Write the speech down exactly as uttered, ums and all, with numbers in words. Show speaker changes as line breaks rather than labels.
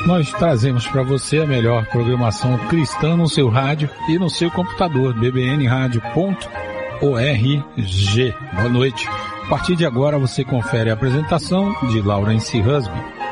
nós trazemos para você a melhor programação cristã no seu rádio e no seu computador, b b n rádio ponto org. Boa noite. A partir de agora você confere a apresentação de Laurence Husby.